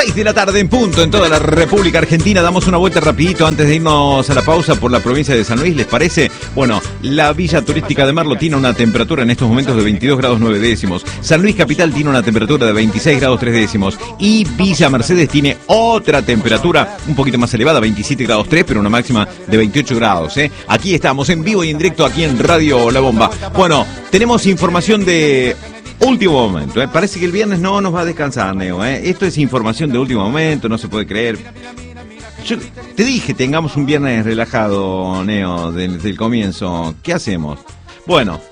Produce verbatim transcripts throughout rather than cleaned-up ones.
seis de la tarde en punto en toda la República Argentina. Damos una vuelta rapidito antes de irnos a la pausa por la provincia de San Luis, ¿les parece? Bueno, la villa turística de Merlo tiene una temperatura en estos momentos de veintidós grados nueve décimos. San Luis Capital tiene una temperatura de veintiséis grados tres décimos. Y Villa Mercedes tiene otra temperatura un poquito más elevada, veintisiete grados tres, pero una máxima de veintiocho grados, ¿eh? Aquí estamos en vivo y en directo aquí en Radio La Bomba. Bueno, tenemos información de último momento, ¿eh? Parece que el viernes no nos va a descansar, Neo, ¿eh? Esto es información de último momento, no se puede creer. Yo te dije, tengamos un viernes relajado, Neo, desde el comienzo. ¿Qué hacemos? Bueno,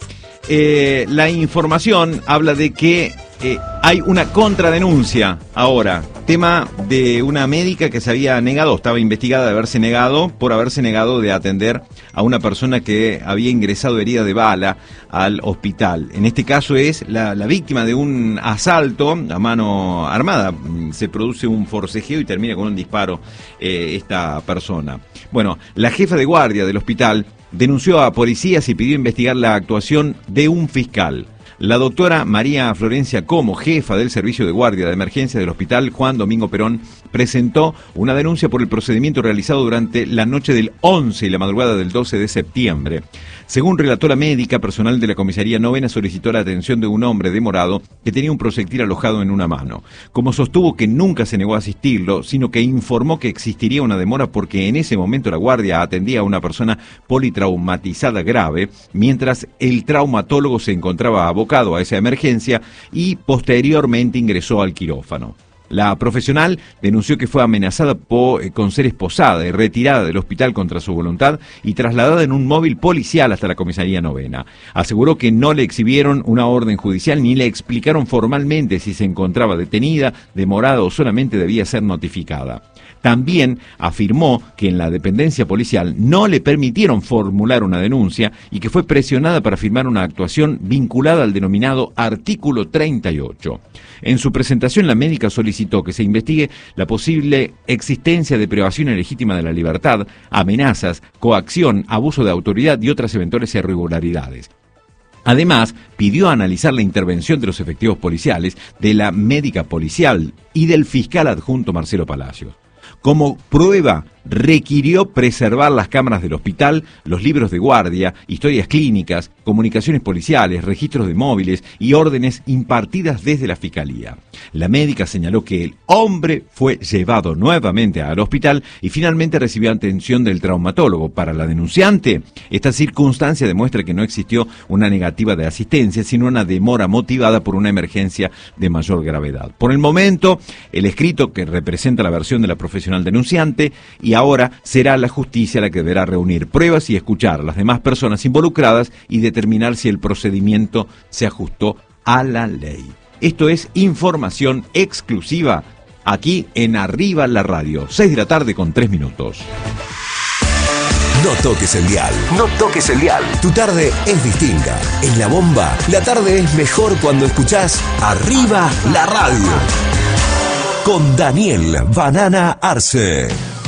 eh, la información habla de que eh, hay una contradenuncia ahora. Tema de una médica que se había negado, estaba investigada de haberse negado, por haberse negado de atender a una persona que había ingresado herida de bala al hospital. En este caso es la, la víctima de un asalto a mano armada. Se produce un forcejeo y termina con un disparo eh, esta persona. Bueno, la jefa de guardia del hospital denunció a policías y pidió investigar la actuación de un fiscal. La doctora María Florencia Como, jefa del servicio de guardia de emergencia del hospital Juan Domingo Perón, presentó una denuncia por el procedimiento realizado durante la noche del once y la madrugada del doce de septiembre. Según relató la médica, personal de la comisaría novena solicitó la atención de un hombre demorado que tenía un proyectil alojado en una mano. Como sostuvo que nunca se negó a asistirlo, sino que informó que existiría una demora porque en ese momento la guardia atendía a una persona politraumatizada grave, mientras el traumatólogo se encontraba abocado a esa emergencia y posteriormente ingresó al quirófano. La profesional denunció que fue amenazada por, eh, con ser esposada y retirada del hospital contra su voluntad y trasladada en un móvil policial hasta la comisaría novena. Aseguró que no le exhibieron una orden judicial ni le explicaron formalmente si se encontraba detenida, demorada o solamente debía ser notificada. También afirmó que en la dependencia policial no le permitieron formular una denuncia y que fue presionada para firmar una actuación vinculada al denominado artículo treinta y ocho. En su presentación, la médica solicitó que se investigue la posible existencia de privación ilegítima de la libertad, amenazas, coacción, abuso de autoridad y otras eventuales irregularidades. Además, pidió analizar la intervención de los efectivos policiales, de la médica policial y del fiscal adjunto Marcelo Palacios. Como prueba, requirió preservar las cámaras del hospital, los libros de guardia, historias clínicas, comunicaciones policiales, registros de móviles y órdenes impartidas desde la Fiscalía. La médica señaló que el hombre fue llevado nuevamente al hospital y finalmente recibió atención del traumatólogo. Para la denunciante, esta circunstancia demuestra que no existió una negativa de asistencia, sino una demora motivada por una emergencia de mayor gravedad. Por el momento, el escrito que representa la versión de la profesional denunciante y ahora será la justicia la que deberá reunir pruebas y escuchar a las demás personas involucradas y determinar si el procedimiento se ajustó a la ley. Esto es información exclusiva aquí en Arriba la Radio, seis de la tarde con tres minutos. No toques el dial. No toques el dial. Tu tarde es distinta. En La Bomba, la tarde es mejor cuando escuchás Arriba la Radio. Con Daniel Banana Arce.